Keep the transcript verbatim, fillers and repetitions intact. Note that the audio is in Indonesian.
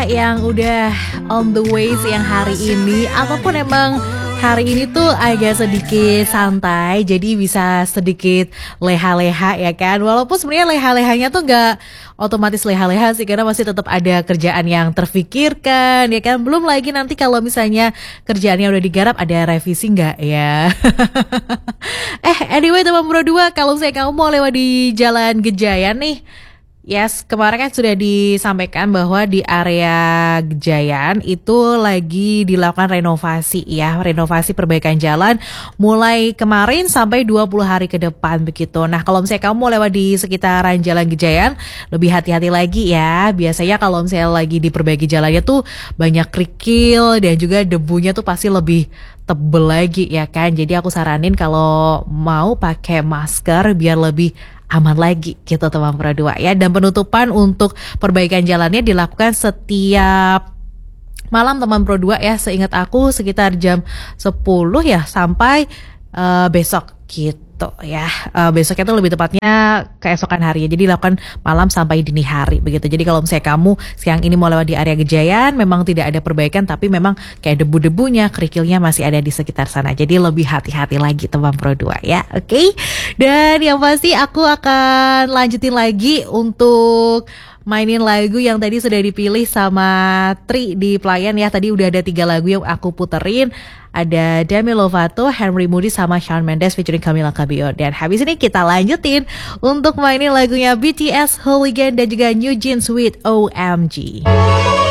Pro dua yang udah on the way siang hari ini, ataupun emang hari ini tuh agak sedikit santai, jadi bisa sedikit leha-leha ya kan. Walaupun sebenarnya leha-lehanya tuh gak otomatis leha-leha sih, karena masih tetap ada kerjaan yang terfikirkan ya kan. Belum lagi nanti kalau misalnya kerjaannya udah digarap, ada revisi nggak ya. Eh anyway teman Pro dua, kalau saya kamu mau lewat di Jalan Gejayan nih, yes, kemarin kan sudah disampaikan bahwa di area Gejayan itu lagi dilakukan renovasi ya, renovasi perbaikan jalan mulai kemarin sampai dua puluh hari ke depan begitu. Nah, kalau misalnya kamu mau lewat di sekitaran Jalan Gejayan, lebih hati-hati lagi ya. Biasanya kalau misalnya lagi diperbaiki jalannya tuh banyak kerikil dan juga debunya tuh pasti lebih tebel lagi ya kan. Jadi aku saranin kalau mau pakai masker biar lebih aman lagi gitu teman Pro dua ya. Dan penutupan untuk perbaikan jalannya dilakukan setiap malam teman Pro dua ya, seingat aku sekitar jam sepuluh ya sampai uh, besok gitu ya. Uh, besoknya tuh lebih tepatnya keesokan hari ya, jadi dilakukan malam sampai dini hari begitu. Jadi kalau misalnya kamu siang ini mau lewat di area Gejayan, memang tidak ada perbaikan, tapi memang kayak debu-debunya, kerikilnya masih ada di sekitar sana. Jadi lebih hati-hati lagi teman Pro dua ya, oke? Okay? Dan yang pasti aku akan lanjutin lagi untuk mainin lagu yang tadi sudah dipilih sama Tri di Pelayan ya. Tadi udah ada tiga lagu yang aku puterin. Ada Demi Lovato, Henry Moody, sama Shawn Mendes featuring Camila Cabello. Dan habis ini kita lanjutin untuk mainin lagunya B T S, Hooligan, dan juga New Jeans with O M G.